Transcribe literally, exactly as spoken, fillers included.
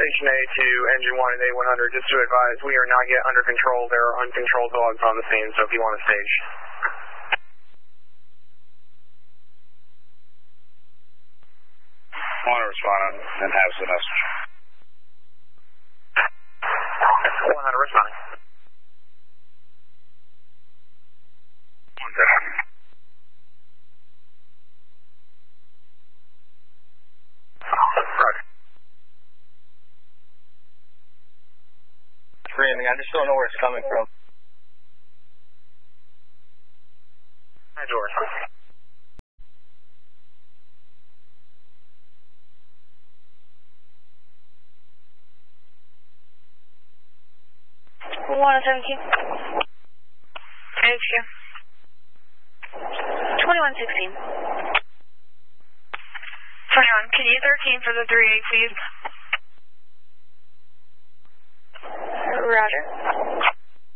Station A to Engine one and A one hundred, just to advise, we are not yet under control. There are uncontrolled dogs on the scene, so if you want to stage. I want to respond and have the message. one hundred responding. One second. Roger. Screaming, I just don't know where it's coming from. Hi, George. one seventeen. H Q. twenty-one sixteen. twenty-one, can you thirteen for the three eight, please? Roger.